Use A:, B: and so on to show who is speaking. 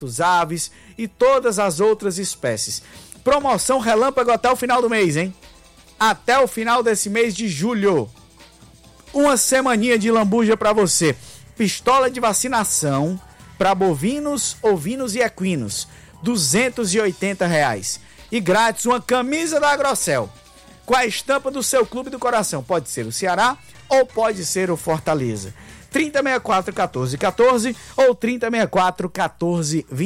A: aves e todas as outras espécies. Promoção relâmpago até o final do mês, hein? Até o final desse mês de julho. Uma semaninha de lambuja para você. Pistola de vacinação para bovinos, ovinos e equinos, R$280. E grátis uma camisa da Agrocel com a estampa do seu clube do coração. Pode ser o Ceará ou pode ser o Fortaleza. 3064-1414 ou 3064-1420.